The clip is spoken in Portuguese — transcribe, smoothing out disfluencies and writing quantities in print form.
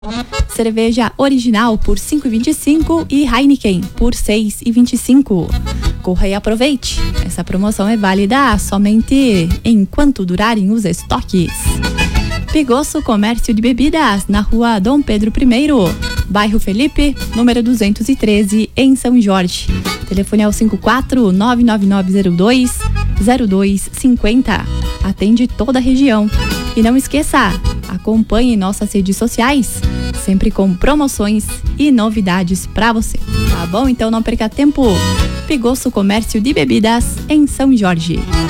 Cerveja original por R$ 5,25 e Heineken por R$ 6,25. Corra e aproveite. Essa promoção é válida somente enquanto durarem os estoques. Pigosso Comércio de Bebidas, na rua Dom Pedro I, bairro Felipe, número 213, em São Jorge. Telefone é o 54-99902-0250. Atende toda a região. E não esqueça, acompanhe nossas redes sociais, sempre com promoções e novidades para você. Tá bom? Então não perca tempo. Pigosso Comércio de Bebidas, em São Jorge.